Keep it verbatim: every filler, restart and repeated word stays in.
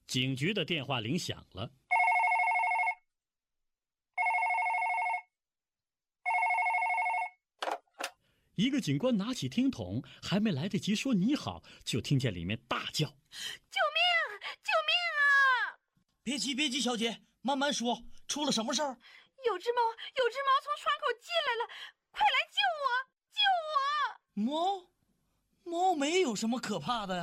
警局的电话铃响了。一个警官拿起听筒，还没来得及说你好，就听见里面大叫：“ 救命！救命啊！” 别急，别急，小姐，慢慢说，出了什么事儿？ 有只猫，有只猫从窗口进来了，快来救我！救我！ 猫，猫没有什么可怕的呀。